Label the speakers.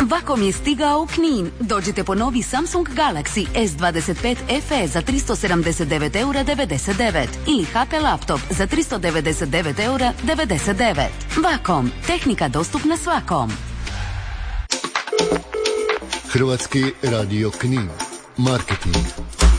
Speaker 1: Vakom je stigao u Knin. Dođite po novi Samsung Galaxy S25 FE za 379,99 € ili HP laptop za 399,99 €. Vakom, tehnika dostupna svakom.
Speaker 2: Hrvatski radio Knin. Marketing.